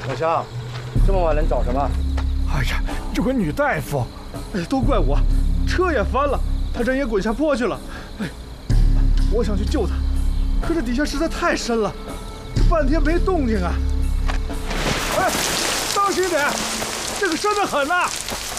老乡，这么晚了，你找什么？ 哎呀，有个女大夫，哎，都怪我，车也翻了，她人也滚下坡去了。哎，我想去救她，可这底下实在太深了，这半天没动静啊。哎，当心点，这个深得很呐。